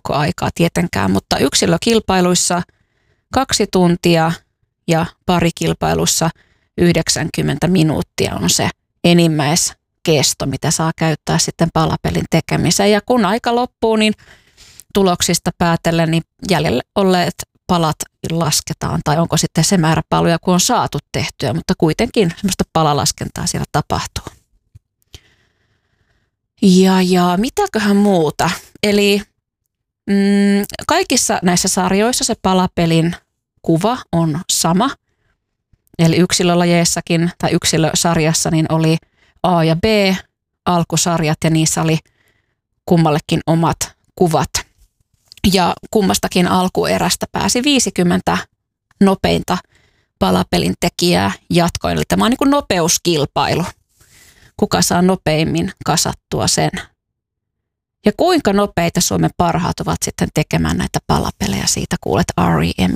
ennakkoaikaa tietenkään, mutta yksilökilpailuissa 2 tuntia ja parikilpailussa 90 minuuttia on se enimmäiskesto, mitä saa käyttää sitten palapelin tekemiseen. Ja kun aika loppuu, niin tuloksista päätellen niin jäljelle olleet palat lasketaan, tai onko sitten se määrä paloja, kun on saatu tehtyä, mutta kuitenkin semmoista palalaskentaa siellä tapahtuu. Ja mitäköhän muuta? Eli kaikissa näissä sarjoissa se palapelin kuva on sama. Eli yksilölajeissakin tai yksilösarjassa niin oli A ja B alkusarjat ja niissä oli kummallekin omat kuvat. Ja kummastakin alkuerästä pääsi 50 nopeinta palapelin tekijää jatkoon. Eli tämä on niin kuin nopeuskilpailu. Kuka saa nopeimmin kasattua sen. Ja kuinka nopeita Suomen parhaat ovat sitten tekemään näitä palapelejä, siitä kuulet REMin